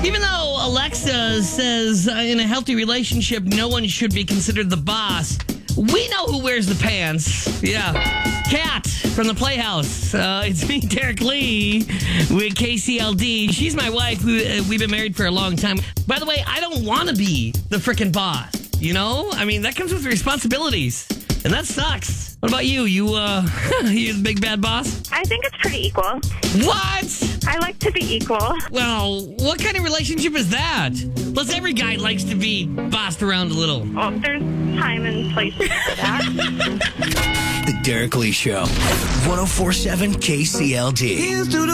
Even though Alexa says in a healthy relationship, no one should be considered the boss, we know who wears the pants. Yeah. Kat from the Playhouse. It's me, Derek Lee, with KCLD. She's my wife. We've been married for a long time. By the way, I don't want to be the freaking boss. You know? I mean, that comes with responsibilities. And that sucks. What about you? You the big bad boss? I think it's pretty equal. What? I like to be equal. Well, what kind of relationship is that? Plus, every guy likes to be bossed around a little. Oh, there's time and place for that. The Derek Lee Show. 104.7 KCLD.